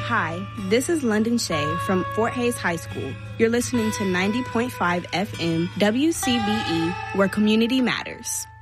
Hi, this is London Shea from Fort Hays High School. You're listening to 90.5 FM WCBE, where community matters.